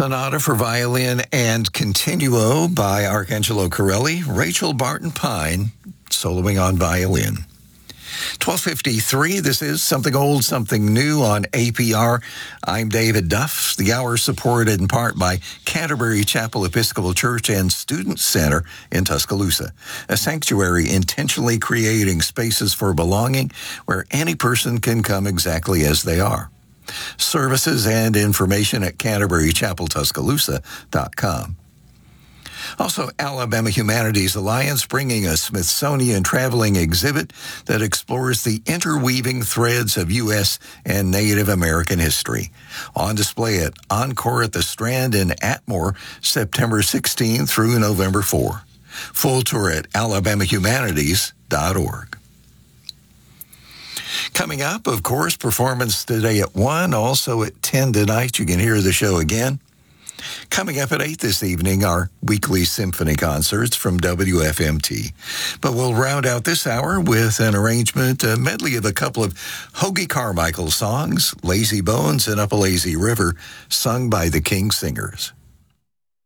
Sonata for Violin and Continuo by Arcangelo Corelli, Rachel Barton Pine soloing on violin. 12:53, this is Something Old, Something New on APR. I'm David Duff. The hour supported in part by Canterbury Chapel Episcopal Church and Student Center in Tuscaloosa, a sanctuary intentionally creating spaces for belonging where any person can come exactly as they are. Services and information at CanterburyChapelTuscaloosa.com. Also, Alabama Humanities Alliance bringing a Smithsonian traveling exhibit that explores the interweaving threads of U.S. and Native American history. On display at Encore at the Strand in Atmore, September 16 through November 4. Full tour at alabamahumanities.org. Coming up, of course, performance today at 1, also at 10 tonight. You can hear the show again. Coming up at 8 this evening, our weekly symphony concerts from WFMT. But we'll round out this hour with an arrangement, a medley of a couple of Hoagy Carmichael songs, Lazy Bones and Up a Lazy River, sung by the King Singers.